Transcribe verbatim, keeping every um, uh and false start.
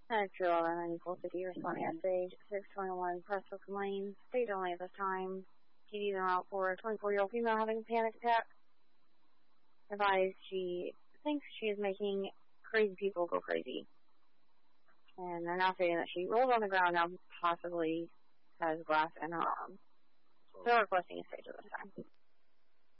Extra eleven ninety-four fifty responding at stage six twenty-one Prestwick Lane. Stage only at this time. T D's en route for a twenty-four-year-old female having a panic attack. Advised she thinks she is making crazy people go crazy. And they're now stating that she rolled on the ground now, possibly has glass in her arm. So they're requesting a stage at this time.